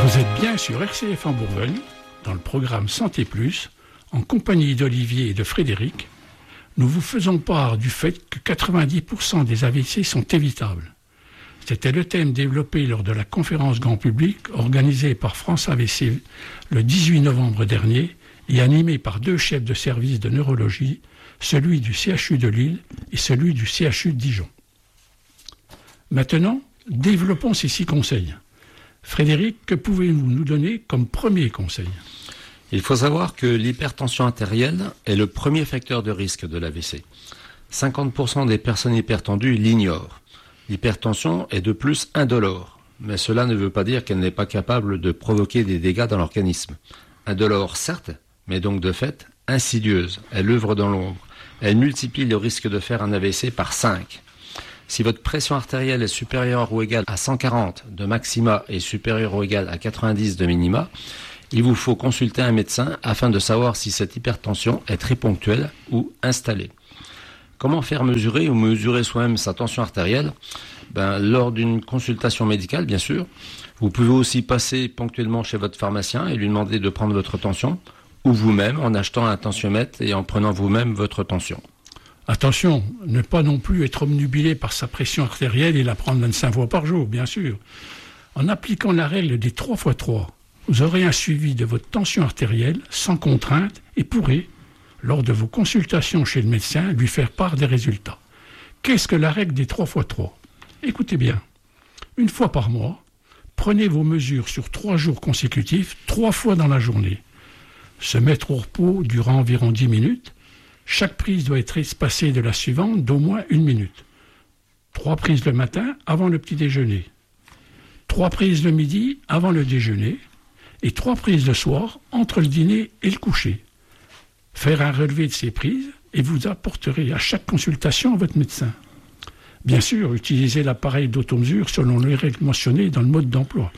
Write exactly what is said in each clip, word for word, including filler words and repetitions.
Vous êtes bien sur R C F en Bourgogne, dans le programme Santé Plus, en compagnie d'Olivier et de Frédéric. Nous vous faisons part du fait que quatre-vingt-dix pour cent des A V C sont évitables. C'était le thème développé lors de la conférence grand public organisée par France A V C le dix-huit novembre dernier et animée par deux chefs de service de neurologie, celui du C H U de Lille et celui du C H U de Dijon. Maintenant, développons ces six conseils. Frédéric, que pouvez-vous nous donner comme premier conseil ? Il faut savoir que l'hypertension artérielle est le premier facteur de risque de l'A V C. cinquante pour cent des personnes hypertendues l'ignorent. L'hypertension est de plus indolore, mais cela ne veut pas dire qu'elle n'est pas capable de provoquer des dégâts dans l'organisme. Indolore, certes, mais donc de fait insidieuse. Elle œuvre dans l'ombre. Elle multiplie le risque de faire un A V C par cinq. Si votre pression artérielle est supérieure ou égale à cent quarante de maxima et supérieure ou égale à quatre-vingt-dix de minima, il vous faut consulter un médecin afin de savoir si cette hypertension est très ponctuelle ou installée. Comment faire mesurer ou mesurer soi-même sa tension artérielle ? Ben, lors d'une consultation médicale, bien sûr. Vous pouvez aussi passer ponctuellement chez votre pharmacien et lui demander de prendre votre tension, ou vous-même en achetant un tensiomètre et en prenant vous-même votre tension. Attention, ne pas non plus être obnubilé par sa pression artérielle et la prendre vingt-cinq fois par jour, bien sûr. En appliquant la règle des trois fois trois, vous aurez un suivi de votre tension artérielle sans contrainte et pourrez, lors de vos consultations chez le médecin, lui faire part des résultats. Qu'est-ce que la règle des trois fois trois ? Écoutez bien. Une fois par mois, prenez vos mesures sur trois jours consécutifs, trois fois dans la journée. Se mettre au repos durant environ dix minutes. Chaque prise doit être espacée de la suivante d'au moins une minute. Trois prises le matin avant le petit déjeuner. Trois prises le midi avant le déjeuner. Et trois prises le soir entre le dîner et le coucher. Faire un relevé de ces prises et vous apporterez à chaque consultation votre médecin. Bien sûr, utilisez l'appareil d'automesure selon les règles mentionnées dans le mode d'emploi.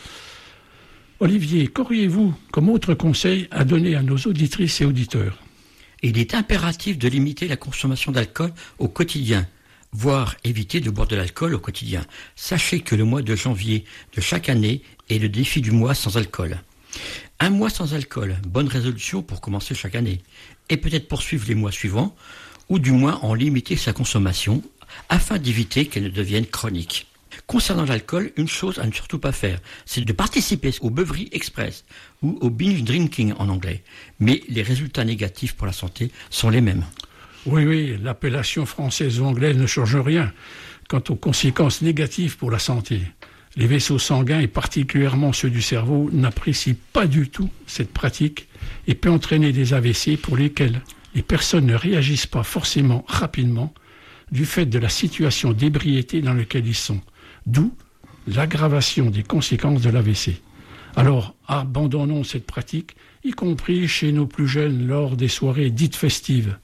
Olivier, qu'auriez-vous comme autre conseil à donner à nos auditrices et auditeurs ? Il est impératif de limiter la consommation d'alcool au quotidien, voire éviter de boire de l'alcool au quotidien. Sachez que le mois de janvier de chaque année est le défi du mois sans alcool. Un mois sans alcool, bonne résolution pour commencer chaque année, et peut-être poursuivre les mois suivants, ou du moins en limiter sa consommation, afin d'éviter qu'elle ne devienne chronique. Concernant l'alcool, une chose à ne surtout pas faire, c'est de participer aux beuveries express, ou au binge drinking en anglais. Mais les résultats négatifs pour la santé sont les mêmes. Oui, oui, l'appellation française ou anglaise ne change rien quant aux conséquences négatives pour la santé. Les vaisseaux sanguins, et particulièrement ceux du cerveau, n'apprécient pas du tout cette pratique et peut entraîner des A V C pour lesquels les personnes ne réagissent pas forcément rapidement du fait de la situation d'ébriété dans laquelle ils sont, d'où l'aggravation des conséquences de l'A V C. Alors, abandonnons cette pratique, y compris chez nos plus jeunes lors des soirées dites festives.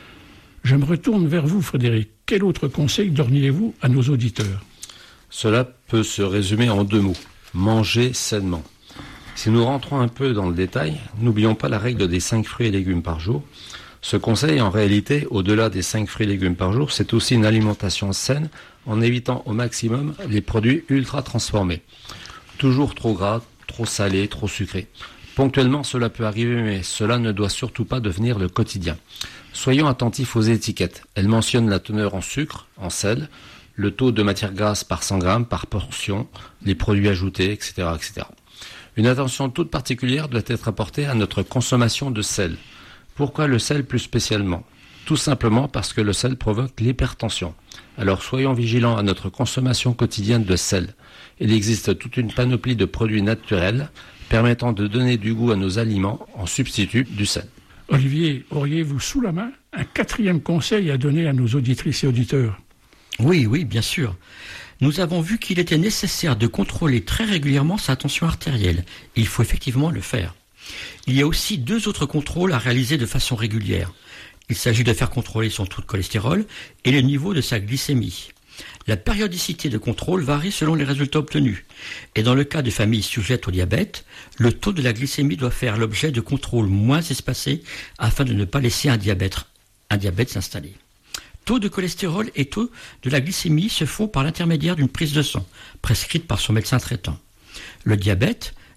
Je me retourne vers vous, Frédéric. Quel autre conseil donneriez-vous à nos auditeurs ? Cela peut se résumer en deux mots. Manger sainement. Si nous rentrons un peu dans le détail, n'oublions pas la règle des cinq fruits et légumes par jour. Ce conseil, en réalité, au-delà des cinq fruits et légumes par jour, c'est aussi une alimentation saine en évitant au maximum les produits ultra transformés. Toujours trop gras, trop salés, trop sucrés. Ponctuellement, cela peut arriver, mais cela ne doit surtout pas devenir le quotidien. Soyons attentifs aux étiquettes. Elles mentionnent la teneur en sucre, en sel, le taux de matière grasse par cent grammes, par portion, les produits ajoutés, et cetera, et cetera. Une attention toute particulière doit être apportée à notre consommation de sel. Pourquoi le sel plus spécialement ? Tout simplement parce que le sel provoque l'hypertension. Alors soyons vigilants à notre consommation quotidienne de sel. Il existe toute une panoplie de produits naturels permettant de donner du goût à nos aliments en substitut du sel. Olivier, auriez-vous sous la main un quatrième conseil à donner à nos auditrices et auditeurs ? Oui, oui, bien sûr. Nous avons vu qu'il était nécessaire de contrôler très régulièrement sa tension artérielle. Il faut effectivement le faire. Il y a aussi deux autres contrôles à réaliser de façon régulière. Il s'agit de faire contrôler son taux de cholestérol et le niveau de sa glycémie. La périodicité de contrôle varie selon les résultats obtenus. Et dans le cas de familles sujettes au diabète, le taux de la glycémie doit faire l'objet de contrôles moins espacés afin de ne pas laisser un diabète, un diabète s'installer. Taux de cholestérol et taux de la glycémie se font par l'intermédiaire d'une prise de sang, prescrite par son médecin traitant. Le diabète,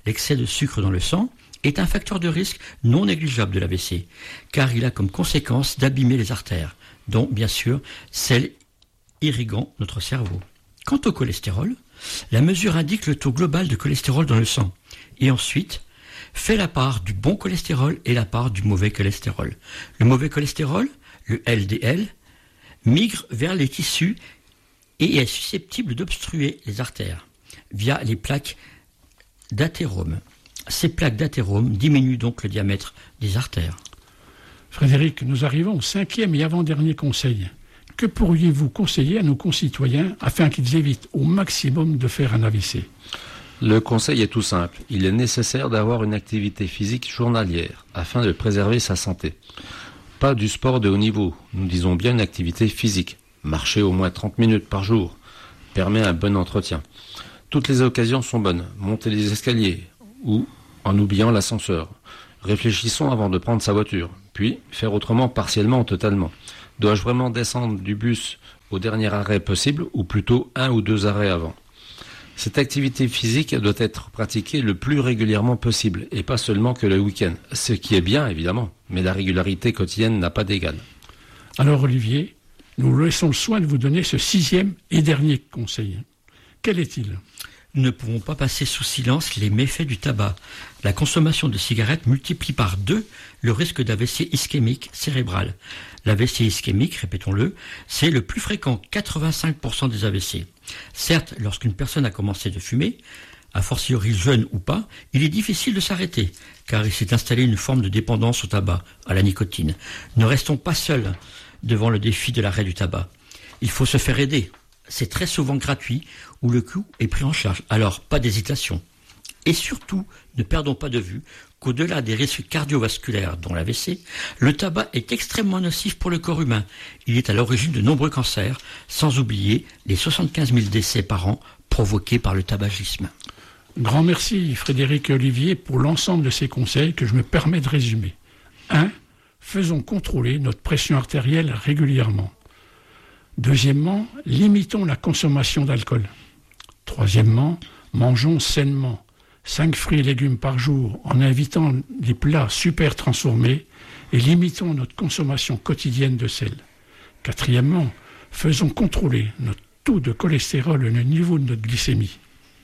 L'excès de sucre dans le sang est un facteur de risque non négligeable de l'A V C, car il a comme conséquence d'abîmer les artères, dont bien sûr celles irriguant notre cerveau. Quant au cholestérol, la mesure indique le taux global de cholestérol dans le sang, et ensuite fait la part du bon cholestérol et la part du mauvais cholestérol. Le mauvais cholestérol, le L D L, migre vers les tissus et est susceptible d'obstruer les artères via les plaques d'athérome. Ces plaques d'athérome diminuent donc le diamètre des artères. Frédéric, nous arrivons au cinquième et avant-dernier conseil. Que pourriez-vous conseiller à nos concitoyens afin qu'ils évitent au maximum de faire un A V C ? Le conseil est tout simple. Il est nécessaire d'avoir une activité physique journalière afin de préserver sa santé. Pas du sport de haut niveau, nous disons bien une activité physique. Marcher au moins trente minutes par jour permet un bon entretien. Toutes les occasions sont bonnes. Monter les escaliers ou en oubliant l'ascenseur. Réfléchissons avant de prendre sa voiture. Puis, faire autrement partiellement ou totalement. Dois-je vraiment descendre du bus au dernier arrêt possible ou plutôt un ou deux arrêts avant ? Cette activité physique doit être pratiquée le plus régulièrement possible et pas seulement que le week-end. Ce qui est bien, évidemment, mais la régularité quotidienne n'a pas d'égal. Alors Olivier, nous laissons le soin de vous donner ce sixième et dernier conseil. Quel est-il ? Nous ne pouvons pas passer sous silence les méfaits du tabac. La consommation de cigarettes multiplie par deux le risque d'A V C ischémique cérébral. L'A V C ischémique, répétons-le, c'est le plus fréquent, quatre-vingt-cinq pour cent des A V C. Certes, lorsqu'une personne a commencé de fumer, a fortiori jeune ou pas, il est difficile de s'arrêter, car il s'est installé une forme de dépendance au tabac, à la nicotine. Ne restons pas seuls devant le défi de l'arrêt du tabac. Il faut se faire aider. C'est très souvent gratuit ou le coût est pris en charge. Alors, pas d'hésitation. Et surtout, ne perdons pas de vue qu'au-delà des risques cardiovasculaires, dont l'A V C, le tabac est extrêmement nocif pour le corps humain. Il est à l'origine de nombreux cancers, sans oublier les soixante-quinze mille décès par an provoqués par le tabagisme. Grand merci Frédéric et Olivier pour l'ensemble de ces conseils que je me permets de résumer. un. Faisons contrôler notre pression artérielle régulièrement. Deuxièmement, limitons la consommation d'alcool. Troisièmement, mangeons sainement. Cinq fruits et légumes par jour en évitant les plats super transformés et limitons notre consommation quotidienne de sel. Quatrièmement, faisons contrôler notre taux de cholestérol et le niveau de notre glycémie.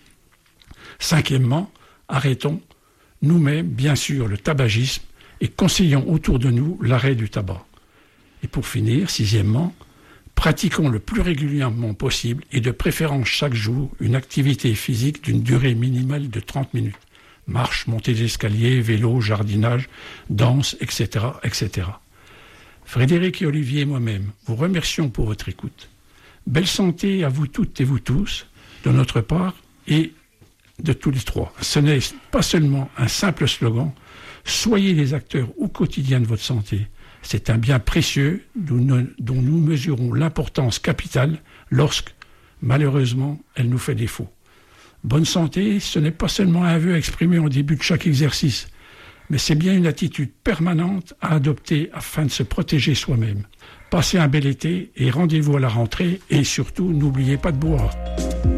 Cinquièmement, arrêtons nous-mêmes, bien sûr, le tabagisme et conseillons autour de nous l'arrêt du tabac. Et pour finir, sixièmement, pratiquons le plus régulièrement possible et de préférence chaque jour une activité physique d'une durée minimale de trente minutes. Marche, montée d'escalier, vélo, jardinage, danse, et cetera, et cetera. Frédéric et Olivier et moi-même vous remercions pour votre écoute. Belle santé à vous toutes et vous tous, de notre part et de tous les trois. Ce n'est pas seulement un simple slogan, soyez les acteurs au quotidien de votre santé. C'est un bien précieux dont nous mesurons l'importance capitale lorsque, malheureusement, elle nous fait défaut. Bonne santé, ce n'est pas seulement un vœu exprimé au début de chaque exercice, mais c'est bien une attitude permanente à adopter afin de se protéger soi-même. Passez un bel été et rendez-vous à la rentrée et surtout, n'oubliez pas de boire.